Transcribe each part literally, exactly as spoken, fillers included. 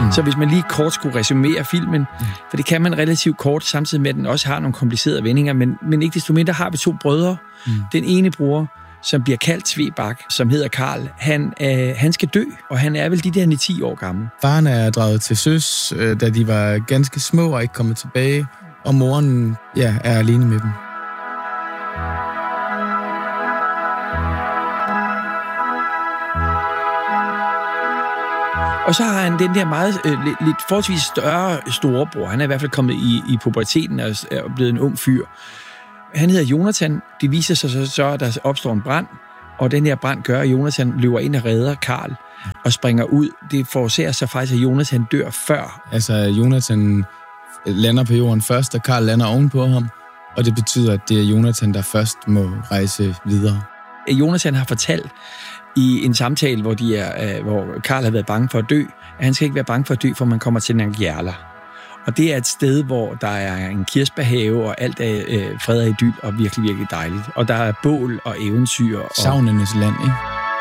Mm. Så hvis man lige kort skulle resumere filmen, mm. for det kan man relativt kort, samtidig med, at den også har nogle komplicerede vendinger, men, men ikke desto mindre har vi to brødre. Mm. Den ene bror, som bliver kaldt Tvebak, som hedder Karl, han, øh, han skal dø, og han er vel de der ni til ti år gammel. Faren er draget til søs, øh, da de var ganske små og ikke kommet tilbage, og moren ja, er alene med dem. Og så har han den der meget, øh, lidt, lidt forholdsvis større storebror. Han er i hvert fald kommet i, i puberteten og er blevet en ung fyr. Han hedder Jonathan. Det viser sig så, så, at der opstår en brand, og den her brand gør, at Jonathan løber ind og redder Karl og springer ud. Det forårsager så faktisk, at Jonathan dør før. Altså, Jonathan lander på jorden først, og Karl lander ovenpå ham, og det betyder, at det er Jonathan, der først må rejse videre. Jonathan har fortalt i en samtale, hvor, de er, hvor Karl har været bange for at dø, at han skal ikke være bange for at dø, for man kommer til Nangijala. Og det er et sted, hvor der er en kirsebærhave, og alt er øh, fred og idyl, og virkelig, virkelig dejligt. Og der er bål og eventyr. Og savnenes land, ikke?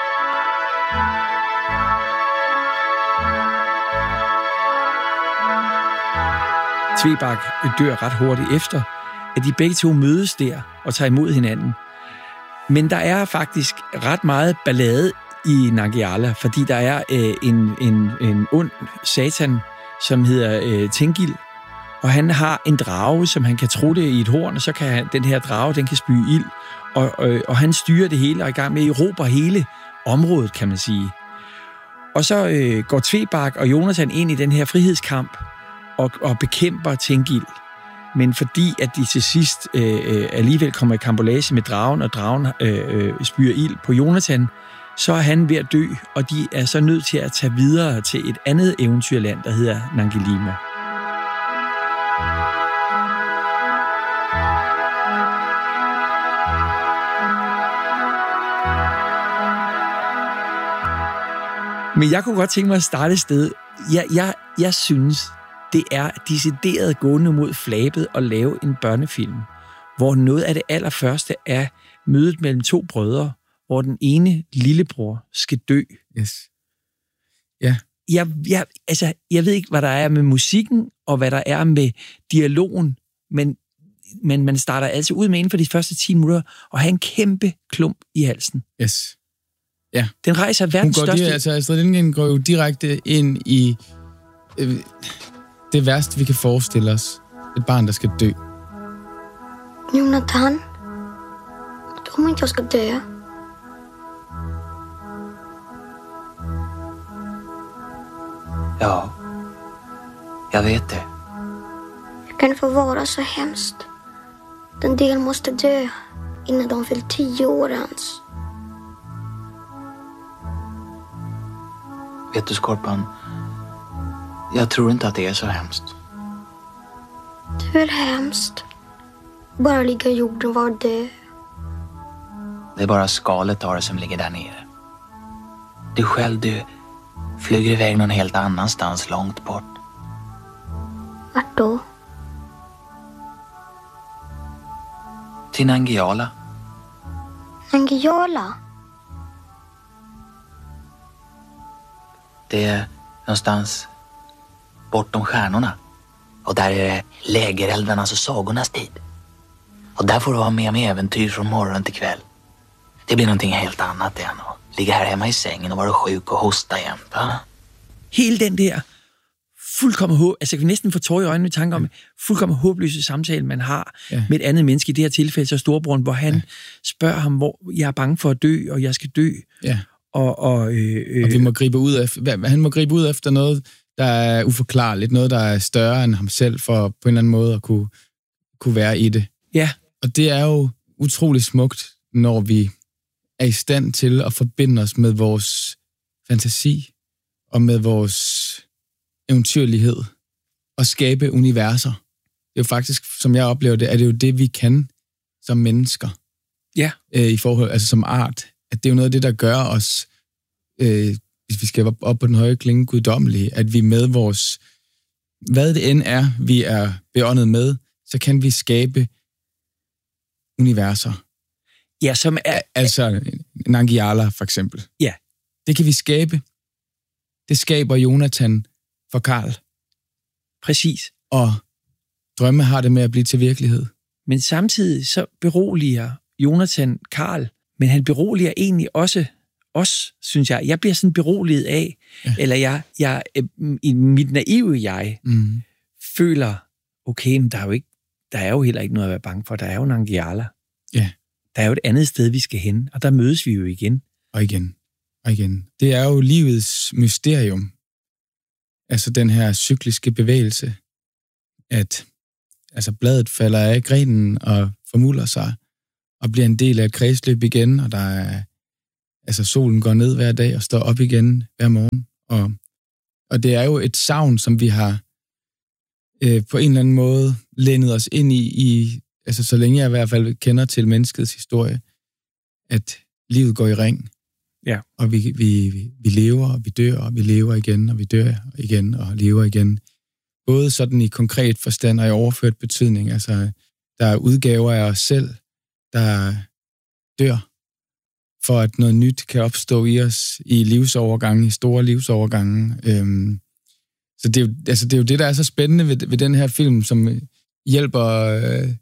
Tvebak dør ret hurtigt efter, at de begge to mødes der og tager imod hinanden. Men der er faktisk ret meget ballade i Nangijala, fordi der er øh, en, en, en ond satan, som hedder øh, Tengil, og han har en drage, som han kan trutte i et horn, og så kan han, den her drage, den kan spyge ild, og, og, og han styrer det hele og er i gang med at erobre hele området, kan man sige. Og så øh, går Tvebak og Jonathan ind i den her frihedskamp og, og bekæmper Tengil. Men fordi at de til sidst øh, alligevel kommer i karambolage med dragen, og dragen øh, spyrer ild på Jonathan, så er han ved at dø, og de er så nødt til at tage videre til et andet eventyrland, der hedder Nangilima. Men jeg kunne godt tænke mig at starte et sted. Jeg, jeg, jeg synes, det er decideret gående mod flabet at lave en børnefilm, hvor noget af det allerførste er mødet mellem to brødre, hvor den ene lillebror skal dø. Yes. Ja. Jeg, jeg, altså, jeg ved ikke, hvad der er med musikken, og hvad der er med dialogen, men, men man starter altså ud med inden for de første ti minutter, og have en kæmpe klump i halsen. Yes. Ja. Den rejser verdens Hun går største... Lige, altså, Astrid Lindgren går jo direkte ind i øh, det værste, vi kan forestille os. Et barn, der skal dø. Jonathan, om inte jag ska dö. Ja, jag vet det. Hur kan det få vara så hemskt? Den del måste dö innan de fyllt tio år ens. Vet du, Skorpan, jag tror inte att det är så hemskt. Det är väl hemskt. Bara ligga i jorden var dö. Det är bara skalet av det som ligger där nere. Du själv, du flyger iväg någon helt annanstans långt bort. Vart då? Till Nangijala. Nangijala? Det är någonstans bortom stjärnorna. Och där är det lägereldarnas och sagornas tid. Och där får du vara med om äventyr från morgon till kväll. Det blir någonting helt annat än att ligga här hemma i sängen och vara sjuk och hosta jämt, va? Hele den der fuldkommen håb, altså jeg kan næsten få tårer i øjnene med tanker om fuldkommen håbløse samtale, man har ja. med et andet menneske, i det her tilfælde så storebroren, hvor han ja. spørger ham, hvor jeg er bange for at dø, og jeg skal dø. Ja. Og, og, øh, øh, og vi må gribe ud efter, han må gribe ud efter noget, der er uforklarligt, noget, der er større end ham selv, for på en eller anden måde at kunne, kunne være i det. Ja. Og det er jo utrolig smukt, når vi er i stand til at forbinde os med vores fantasi og med vores eventyrlighed og skabe universer. Det er jo faktisk, som jeg oplever det, er det jo det, vi kan som mennesker. Ja. Øh, I forhold, altså som art. At det er jo noget af det, der gør os, øh, hvis vi skal op på den høje klinge, guddommelige, at vi med vores, hvad det end er, vi er beåndet med, så kan vi skabe universer. Ja, som er... Altså Nangijala for eksempel. Ja. Det kan vi skabe. Det skaber Jonathan for Karl. Præcis. Og drømme har det med at blive til virkelighed. Men samtidig så beroliger Jonathan Karl, men han beroliger egentlig også os, synes jeg. Jeg bliver sådan beroliget af, ja. eller jeg, jeg i mit naive jeg mm. føler, okay, men der er jo ikke, der er jo heller ikke noget at være bange for. Der er jo Nangijala. Ja. Der er jo et andet sted, vi skal hen, og der mødes vi jo igen. Og igen. Og igen. Det er jo livets mysterium. Altså den her cykliske bevægelse, at altså bladet falder af grenen og formulder sig, og bliver en del af et kredsløb igen, og der er, altså solen går ned hver dag og står op igen hver morgen. Og, og det er jo et savn, som vi har øh, på en eller anden måde lænet os ind i, i, altså så længe jeg i hvert fald kender til menneskets historie, at livet går i ring. Ja. Og vi, vi, vi lever, og vi dør, og vi lever igen, og vi dør igen, og lever igen. Både sådan i konkret forstand og i overført betydning. Altså, der er udgaver af os selv, der dør, for at noget nyt kan opstå i os i livsovergange, i store livsovergange. Øhm, så det er, jo, altså, det er jo det, der er så spændende ved, ved den her film, som hjælper øh,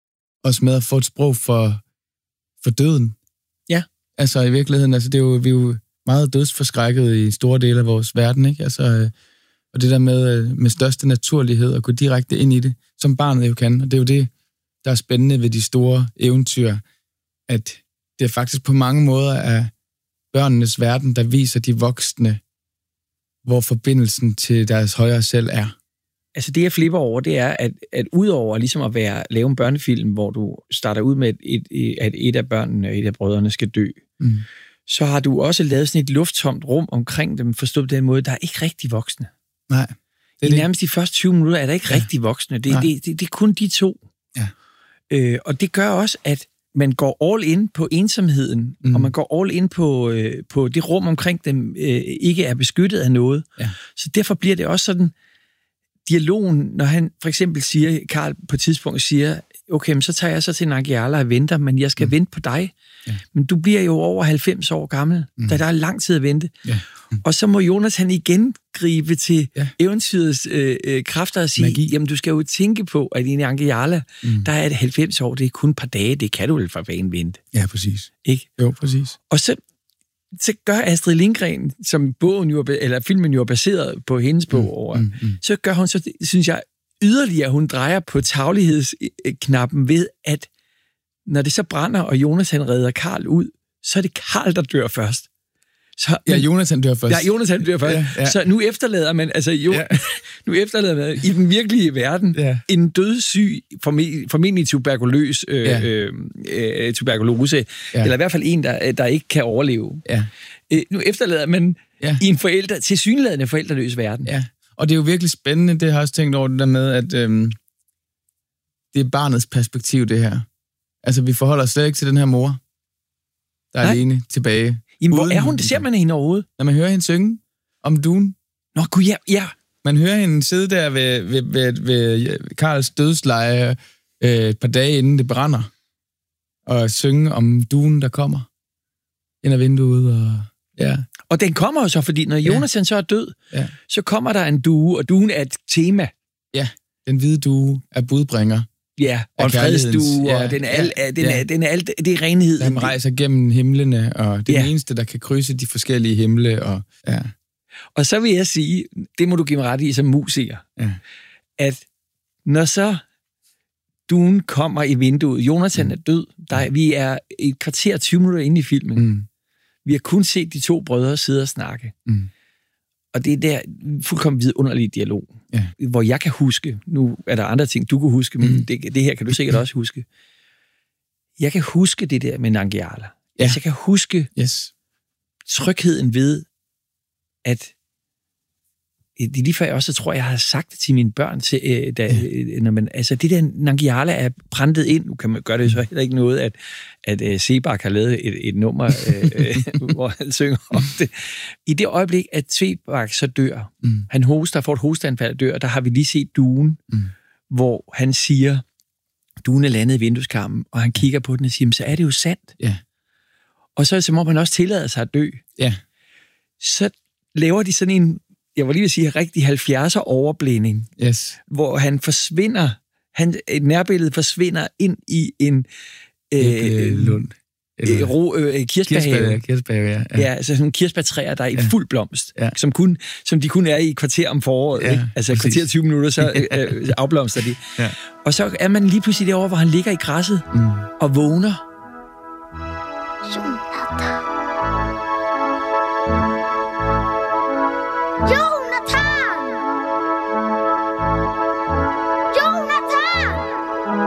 os med at få et sprog for, for døden. Ja. Altså i virkeligheden, altså, det er jo, vi er jo meget dødsforskrækket i store dele af vores verden, ikke? Altså, øh, og det der med, med største naturlighed at gå direkte ind i det, som barnet jo kan. Og det er jo det, der er spændende ved de store eventyr, at det er faktisk på mange måder af børnenes verden, der viser de voksne, hvor forbindelsen til deres højere selv er. Altså det, jeg flipper over, det er, at, at udover ligesom at være, lave en børnefilm, hvor du starter ud med, et, et, at et af børnene og et af brødrene skal dø, mm. så har du også lavet sådan et lufttomt rum omkring dem, forstået på den måde, der er ikke rigtig voksne. Nej. I det. Nærmest de første tyve minutter er der ikke ja. rigtig voksne. Det, det, det, det er kun de to. Ja. Øh, og det gør også, at man går all in på ensomheden, mm. og man går all in på, øh, på det rum omkring dem, øh, ikke er beskyttet af noget. Ja. Så derfor bliver det også sådan, dialogen, når han for eksempel siger, Karl på et tidspunkt siger, okay, men så tager jeg så til Nangijala og venter, men jeg skal mm. vente på dig. Ja. Men du bliver jo over halvfems år gammel, mm. da der er lang tid at vente. Ja. Mm. Og så må Jonathan igen gribe til ja. eventyrets øh, øh, kræfter og sige, Magi. Jamen du skal jo tænke på, at i Nangijala, mm. der er det halvfems år, det er kun et par dage, det kan du vel for vane vente. Ja, præcis. Ikke? Jo, præcis. Og så, så gør Astrid Lindgren, som bogen jo, eller filmen jo er baseret på hendes bog mm. over, mm. Mm. så gør hun så, synes jeg, yderligere, hun drejer på taglighedsknappen ved, at når det så brænder, og Jonathan redder Karl ud, så er det Karl, der dør først. Så, ja, Jonathan dør først. Ja, Jonathan dør først. Ja, ja. Så nu efterlader man, altså jo, ja. nu efterlader man i den virkelige verden ja. en dødssyg, formentlig tuberkuløs, øh, ja. øh, tuberkulose, ja. eller i hvert fald en, der, der ikke kan overleve. Ja. Øh, nu efterlader man ja. i en forældre, tilsyneladende forældreløs verden. Ja. Og det er jo virkelig spændende, det har jeg også tænkt over det der med, at øhm, det er barnets perspektiv, det her. Altså, vi forholder os slet ikke til den her mor, der er Nej. alene tilbage. Jamen, hvor er hun? Det ser man hende overhovedet. Når man hører hende synge om duen. Nå, gud, ja, ja. Man hører hende sidde der ved, ved, ved, ved Karls dødsleje øh, et par dage inden det brænder, og synge om duen, der kommer ind ad vinduet. Og, ja. og den kommer jo så, fordi når Jonathan ja. så er død, ja. så kommer der en due, og duen er et tema. Ja, den hvide due er budbringer. Ja, og en fredsdue, ja, og den er, al, ja, den ja. er, den er alt, det er renhed. Den rejser gennem himlene, og det er ja. den eneste, der kan krydse de forskellige himle. Og, ja. og så vil jeg sige, det må du give mig ret i som musiker, ja. at når så duen kommer i vinduet, Jonathan mm. er død, der, vi er et kvarter tyve minutter inde i filmen, mm. vi har kun set de to brødre sidde og snakke. Mm. Og det er der fuldkommen vidunderlig dialog, ja. hvor jeg kan huske, nu er der andre ting, du kan huske, men mm. det, det her kan du sikkert også huske. Jeg kan huske det der med Nangijala. Ja. Altså, jeg kan huske yes. trygheden ved, at det er lige før jeg også tror, jeg har sagt det til mine børn, til, øh, da, ja. når man, altså det der Nangijala er printet ind, nu kan man gøre det så heller ikke noget, at, at uh, Sebak har lavet et, et nummer, øh, hvor han synger om det. I det øjeblik, at Sebak så dør, mm. han hoster, får et hosteanfald og dør, der har vi lige set duen, mm. hvor han siger, duen er landet i vindueskarmen, og han kigger på den og siger, så er det jo sandt. Ja. Og så, så må man også tillade sig at dø. Ja. Så laver de sådan en jeg var lige ved at sige, rigtig halvfjerdser overblænding, Yes. hvor han forsvinder, han, et nærbillede forsvinder ind i en Øh, Lund. øh, ro, øh, kirsebærhave. Kirsebærhave, ja. Ja, ja, altså sådan nogle kirsebærtræer, der er i Ja. fuld blomst, Ja. som, kun, som de kun er i et kvarter om foråret. Ja, Ikke? Altså et præcis. kvarter tyve minutter, så øh, øh, afblomster de. Ja. Og så er man lige pludselig derovre, hvor han ligger i græsset Mm. og vågner